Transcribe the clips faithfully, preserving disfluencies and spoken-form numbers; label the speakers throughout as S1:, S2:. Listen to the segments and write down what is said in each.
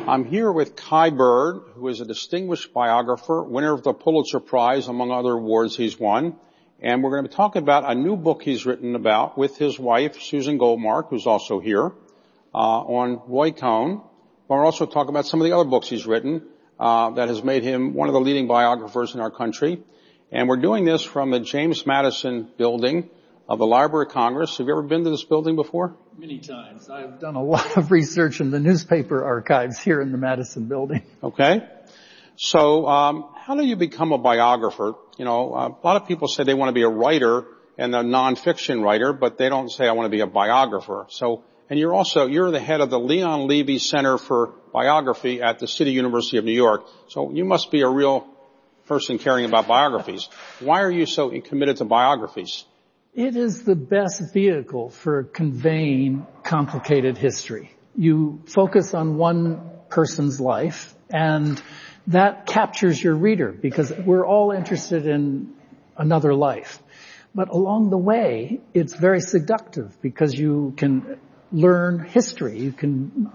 S1: I'm here with Kai Bird, who is a distinguished biographer, winner of the Pulitzer Prize, among other awards he's won. And we're going to talk about a new book he's written about with his wife, Susan Goldmark, who's also here, uh, on Roy Cohn. But we'll also talk about some of the other books he's written uh, that has made him one of the leading biographers in our country. And we're doing this from the James Madison building of the Library of Congress. Have you ever been to this building before?
S2: Many times. I've done a lot of research in the newspaper archives here in the Madison building.
S1: Okay. So, um, how do you become a biographer? You know, uh, a lot of people say they want to be a writer and a nonfiction writer, but they don't say I want to be a biographer. So, and you're also, you're the head of the Leon Levy Center for Biography at the City University of New York. So you must be a real person caring about biographies. Why are you so committed to biographies?
S2: It is the best vehicle for conveying complicated history. You focus on one person's life, and that captures your reader because we're all interested in another life. But along the way, it's very seductive because you can learn history. You can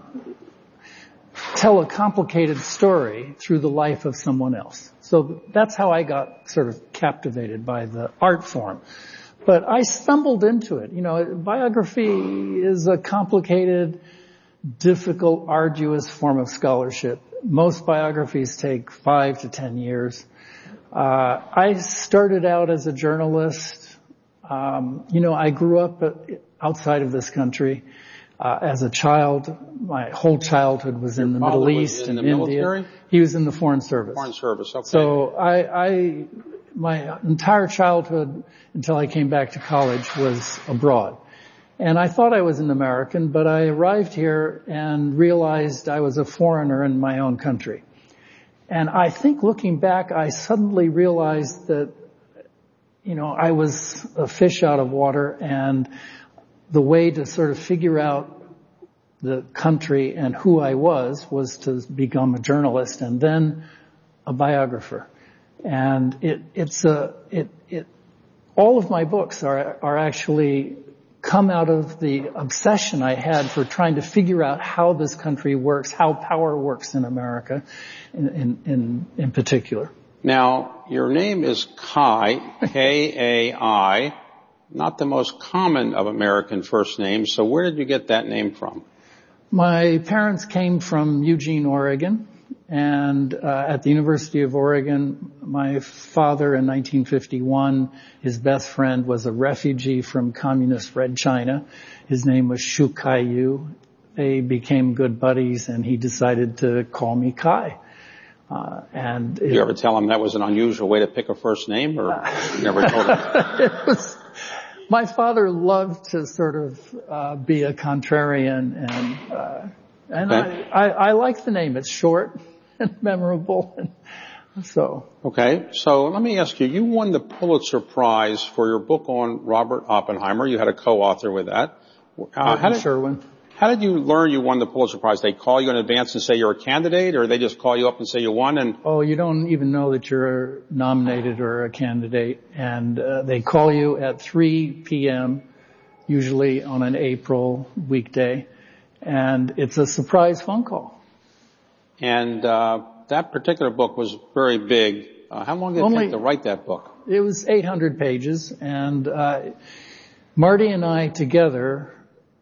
S2: tell a complicated story through the life of someone else. So that's how I got sort of captivated by the art form. But I stumbled into it. You know, biography is a complicated, difficult, arduous form of scholarship. Most biographies take five to ten years. Uh, I started out as a journalist. Um, you know, I grew up outside of this country. Uh, as a child, my whole childhood was in the Middle East and India. He was in the Foreign Service.
S1: Foreign Service, okay.
S2: So I, I, my entire childhood until I came back to college was abroad. And I thought I was an American, but I arrived here and realized I was a foreigner in my own country. And I think looking back, I suddenly realized that, you know, I was a fish out of water, and the way to sort of figure out the country and who I was was to become a journalist and then a biographer. And it, it's a, it, it, all of my books are, are actually come out of the obsession I had for trying to figure out how this country works, how power works in America in, in, in, in particular.
S1: Now, your name is Kai, K A I. Not the most common of American first names, so where did you get that name from?
S2: My parents came from Eugene, Oregon, and uh, at the University of Oregon, my father in nineteen fifty-one, his best friend was a refugee from communist Red China. His name was Shu Kai-yu. They became good buddies, and he decided to call me Kai. Uh, and
S1: Did you ever tell him that was an unusual way to pick a first name, or uh, you never told him?
S2: It was, my father loved to sort of uh, be a contrarian, and uh, and okay. I, I, I like the name. It's short and memorable, and so.
S1: Okay, so let me ask you. You won the Pulitzer Prize for your book on Robert Oppenheimer. You had a co-author with that.
S2: Uh, how did, Sherwin.
S1: How did you learn you won the Pulitzer Prize? They call you in advance and say you're a candidate, or they just call you up and say you won? And
S2: oh, you don't even know that you're nominated or a candidate, and uh, they call you at three p.m. usually on an April weekday, and it's a surprise phone call.
S1: And uh that particular book was very big. Uh, how long did it
S2: Only,
S1: take to write that book?
S2: It was eight hundred pages, and uh Marty and I together,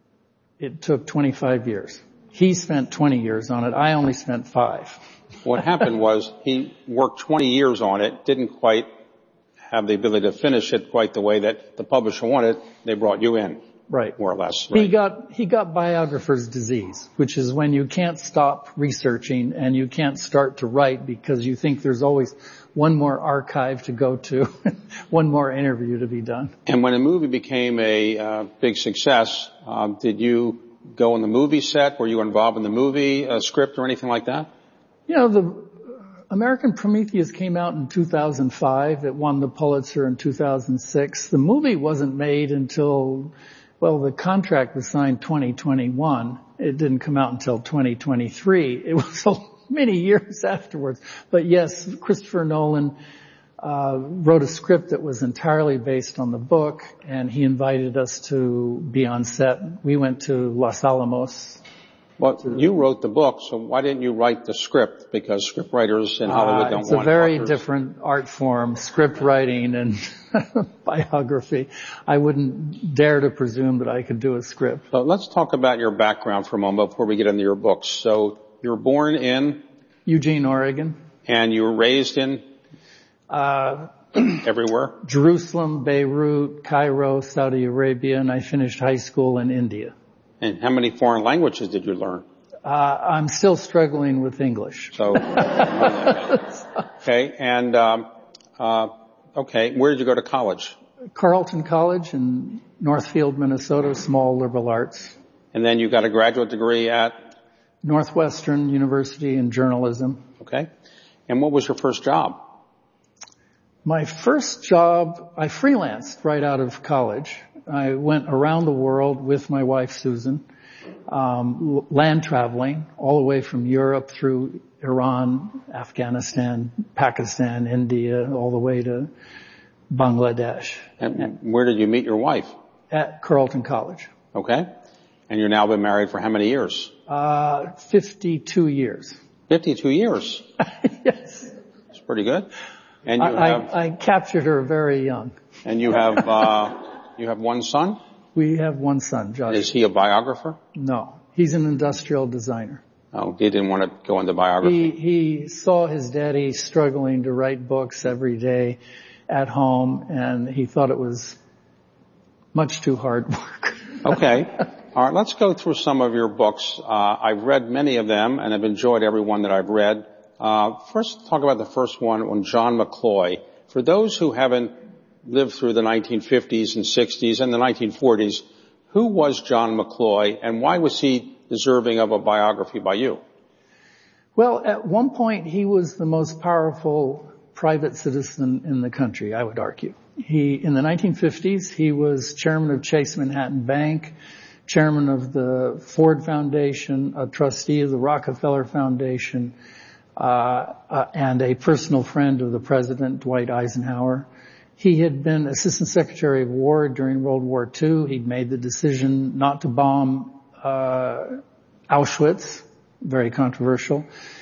S2: it took twenty-five years. He spent twenty years on it. I only spent five.
S1: What happened was he worked twenty years on it, didn't quite have the ability to finish it quite the way that the publisher wanted. They brought you in.
S2: Right.
S1: More or less. Right.
S2: He got, he got biographer's disease, which is when you can't stop researching and you can't start to write because you think there's always one more archive to go to, one more interview to be done.
S1: And when a movie became a uh, big success, uh, did you go on the movie set? Were you involved in the movie uh, script or anything like that?
S2: You know, the American Prometheus came out in two thousand five. It won the Pulitzer in two thousand six. The movie wasn't made until, well, the contract was signed twenty twenty-one. It didn't come out until twenty twenty-three. It was so many years afterwards. But yes, Christopher Nolan uh wrote a script that was entirely based on the book, and he invited us to be on set. We went to Los Alamos
S1: Well, you wrote the book, so why didn't you write the script? Because script writers in Hollywood
S2: uh,
S1: don't
S2: it's
S1: want
S2: It's a very
S1: authors.
S2: different art form, script writing and biography. I wouldn't dare to presume that I could do a script.
S1: So let's talk about your background for a moment before we get into your books. So you were born in?
S2: Eugene, Oregon.
S1: And you were raised in?
S2: Uh,
S1: everywhere?
S2: Jerusalem, Beirut, Cairo, Saudi Arabia, and I finished high school in India.
S1: And how many foreign languages did you learn?
S2: Uh, I'm still struggling with English.
S1: So, okay, and, um, uh, okay, where did you go to college?
S2: Carleton College in Northfield, Minnesota, small liberal arts.
S1: And then you got a graduate degree at?
S2: Northwestern University in journalism.
S1: Okay. And what was your first job?
S2: My first job, I freelanced right out of college. I went around the world with my wife, Susan, um, land traveling all the way from Europe through Iran, Afghanistan, Pakistan, India, all the way to Bangladesh.
S1: And where did you meet your wife?
S2: At Carleton College.
S1: Okay. And you've now been married for how many years?
S2: Uh, fifty-two years.
S1: fifty-two years?
S2: Yes.
S1: That's pretty good. And you
S2: I,
S1: have,
S2: I, I captured her very young.
S1: And you have, uh, you have one son?
S2: We have one son, Josh.
S1: Is he a biographer?
S2: No. He's an industrial designer.
S1: Oh, he didn't want to go into biography.
S2: He, he saw his daddy struggling to write books every day at home, and he thought it was much too hard work.
S1: Okay. All right, let's go through some of your books. Uh, I've read many of them, and I've enjoyed every one that I've read. Uh, first, talk about the first one on John McCloy. For those who haven't lived through the nineteen fifties and sixties and the nineteen forties, who was John McCloy, and why was he deserving of a biography by you?
S2: Well, at one point, he was the most powerful private citizen in the country, I would argue. He, in the nineteen fifties, he was chairman of Chase Manhattan Bank, chairman of the Ford Foundation, a trustee of the Rockefeller Foundation, uh, uh, and a personal friend of the president, Dwight Eisenhower. He had been assistant secretary of war during World War Two. He'd made the decision not to bomb uh, Auschwitz, very controversial.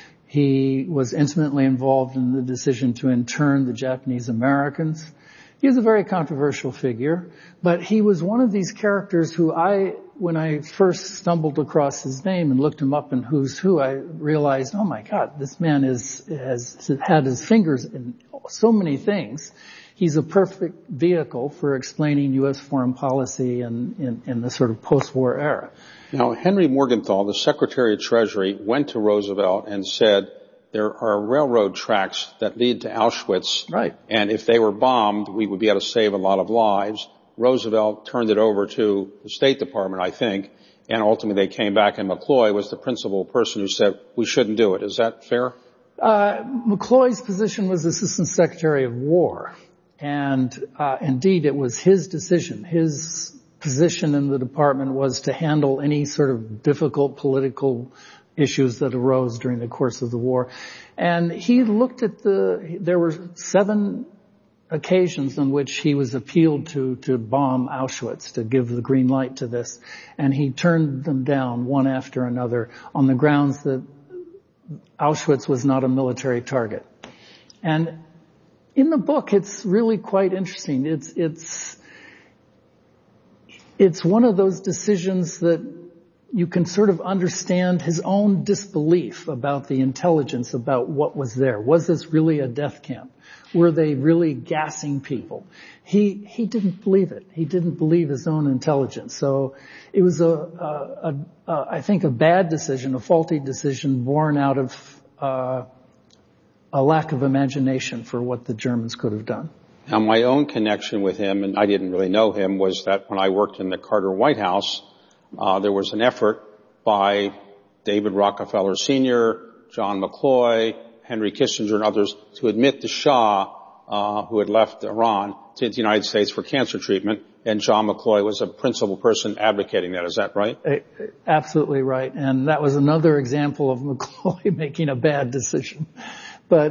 S2: He was intimately involved in the decision to intern the Japanese Americans. He was a very controversial figure, but he was one of these characters who I, when I first stumbled across his name and looked him up in Who's Who, I realized, oh my God, this man is, has had his fingers in so many things. He's a perfect vehicle for explaining U S foreign policy in, in, in the sort of post-war era.
S1: Now, Henry Morgenthau, the Secretary of Treasury, went to Roosevelt and said, there are railroad tracks that lead to Auschwitz.
S2: Right.
S1: And if they were bombed, we would be able to save a lot of lives. Roosevelt turned it over to the State Department, I think, and ultimately they came back, and McCloy was the principal person who said, we shouldn't do it. Is that fair?
S2: Uh, McCloy's position was Assistant Secretary of War. And uh, indeed, it was his decision. His position in the department was to handle any sort of difficult political issues that arose during the course of the war. And he looked at the, there were seven occasions on which he was appealed to to bomb Auschwitz, to give the green light to this. And he turned them down one after another on the grounds that Auschwitz was not a military target. And in the book, it's really quite interesting. It's, it's, it's one of those decisions that you can sort of understand his own disbelief about the intelligence about what was there. Was this really a death camp? Were they really gassing people? He, he didn't believe it. He didn't believe his own intelligence. So it was a, a, a, a I think a bad decision, a faulty decision born out of, uh, a lack of imagination for what the Germans could have done.
S1: Now, my own connection with him, and I didn't really know him, was that when I worked in the Carter White House, uh, there was an effort by David Rockefeller Senior, John McCloy, Henry Kissinger, and others to admit the Shah, uh, who had left Iran, to the United States for cancer treatment, and John McCloy was a principal person advocating that. Is that right?
S2: Absolutely right. And that was another example of McCloy making a bad decision. But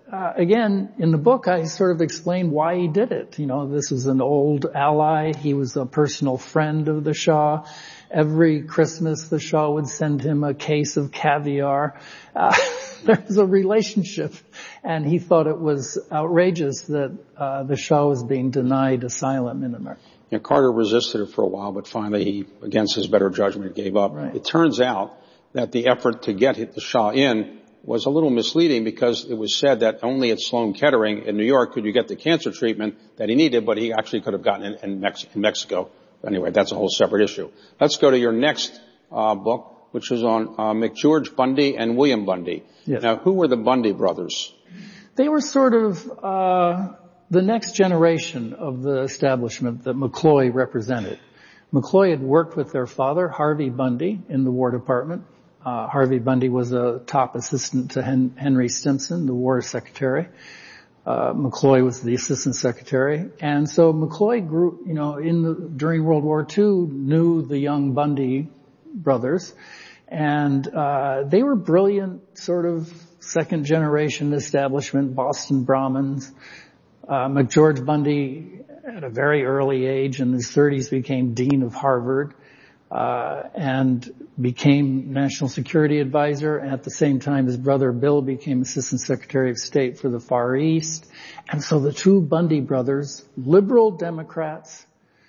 S2: uh, again, in the book, I sort of explained why he did it. You know, this was an old ally. He was a personal friend of the Shah. Every Christmas, the Shah would send him a case of caviar. Uh, there was a relationship, and he thought it was outrageous that uh, the Shah was being denied asylum in America.
S1: Yeah, Carter resisted it for a while, but finally he, against his better judgment, gave up.
S2: Right.
S1: It turns out that the effort to get the Shah in was a little misleading because it was said that only at Sloan Kettering in New York could you get the cancer treatment that he needed, but he actually could have gotten it in, Mex- in Mexico. Anyway, that's a whole separate issue. Let's go to your next uh, book, which is on uh, McGeorge Bundy and William Bundy.
S2: Yes.
S1: Now, who were the Bundy brothers?
S2: They were sort of uh the next generation of the establishment that McCloy represented. McCloy had worked with their father, Harvey Bundy, in the War Department. Uh, Harvey Bundy was a top assistant to Hen- Henry Stimson, the War Secretary. Uh, McCloy was the assistant secretary. And so McCloy grew, you know, in the, during World War Two, knew the young Bundy brothers. And, uh, they were brilliant, sort of second generation establishment, Boston Brahmins. Uh, McGeorge Bundy, at a very early age, in his thirties, became dean of Harvard, uh, and became national security advisor. And at the same time, his brother Bill became assistant secretary of state for the Far East. And so the two Bundy brothers, liberal Democrats,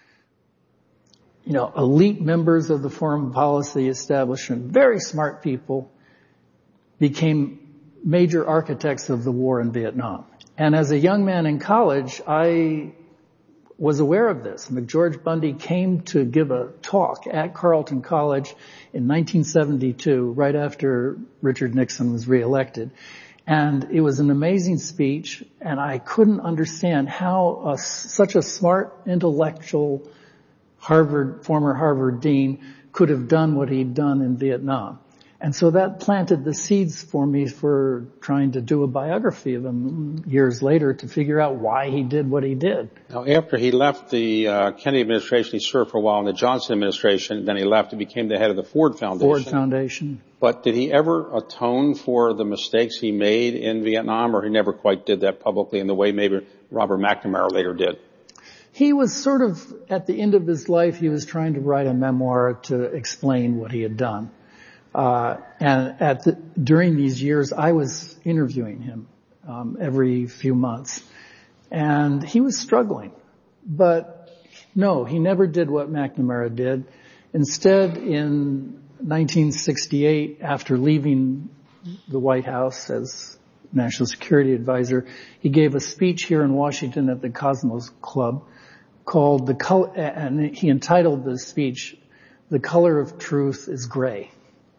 S2: you know, elite members of the foreign policy establishment, very smart people, became major architects of the war in Vietnam. And as a young man in college, I was aware of this. McGeorge Bundy came to give a talk at Carleton College in nineteen seventy-two, right after Richard Nixon was reelected. And it was an amazing speech, and I couldn't understand how a, such a smart, intellectual Harvard, former Harvard dean could have done what he'd done in Vietnam. And so that planted the seeds for me for trying to do a biography of him years later to figure out why he did what he did.
S1: Now, after he left the uh, Kennedy administration, he served for a while in the Johnson administration. Then he left and became the head of the Ford Foundation.
S2: Ford Foundation.
S1: But did he ever atone for the mistakes he made in Vietnam, or he never quite did that publicly in the way maybe Robert McNamara later did?
S2: He was sort of, at the end of his life, he was trying to write a memoir to explain what he had done. Uh, and at the, during these years, I was interviewing him, um, every few months. And he was struggling. But no, he never did what McNamara did. Instead, in nineteen sixty-eight, after leaving the White House as National Security Advisor, he gave a speech here in Washington at the Cosmos Club called the color, and he entitled the speech, "The Color of Truth is Gray."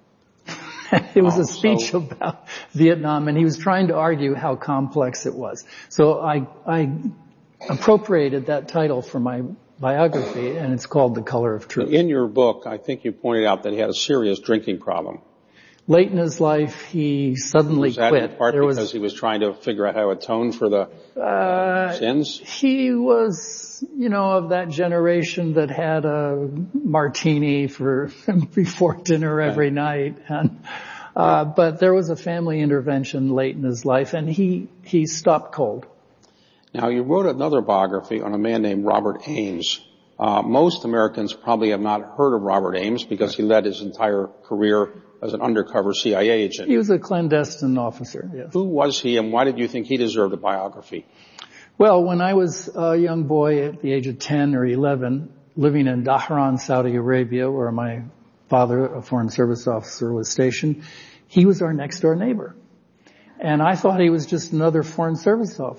S2: It was
S1: oh,
S2: a speech
S1: so...
S2: about Vietnam, and he was trying to argue how complex it was. So I, I appropriated that title for my biography, and it's called The Color of Truth.
S1: In your book, I think you pointed out that he had a serious drinking problem.
S2: Late in his life, he suddenly
S1: was that
S2: quit.
S1: in part
S2: there
S1: because
S2: was,
S1: he was trying to figure out how to atone for the
S2: uh,
S1: sins?
S2: He was, you know, of that generation that had a martini for before dinner every
S1: right.
S2: night. And, uh, but there was a family intervention late in his life, and he, he stopped cold.
S1: Now, you wrote another biography on a man named Robert Ames. Uh, most Americans probably have not heard of Robert Ames because he led his entire career as an undercover C I A agent.
S2: He was a clandestine officer, yes.
S1: Who was he, and why did you think he deserved a biography?
S2: Well, when I was a young boy at the age of ten or eleven, living in Dhahran, Saudi Arabia, where my father, a foreign service officer, was stationed, he was our next door neighbor. And I thought he was just another foreign service officer.